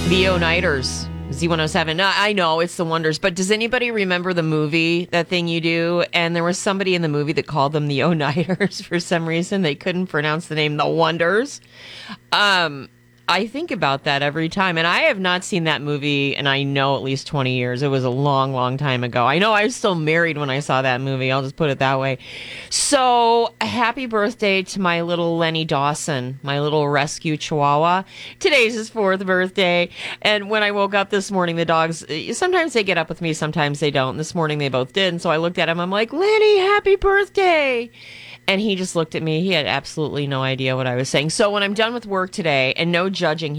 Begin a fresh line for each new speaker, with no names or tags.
The O-Nighters, Z107. I know it's the Wonders, but does anybody remember the movie, That Thing You Do? And there was somebody in the movie that called them the O-Nighters for some reason. They couldn't pronounce the name The Wonders. I think about that every time, and I have not seen that movie, and I know at least 20 years. It was a long, long time ago. I know I was still married when I saw that movie. I'll just put it that way. So, happy birthday to my little Lenny Dawson, my little rescue chihuahua. Today's his 4th birthday, and when I woke up this morning, the dogs, sometimes they get up with me, sometimes they don't. This morning they both did, and so I looked at him. I'm like, Lenny, happy birthday! And he just looked at me. He had absolutely no idea what I was saying. So when I'm done with work today, and no judging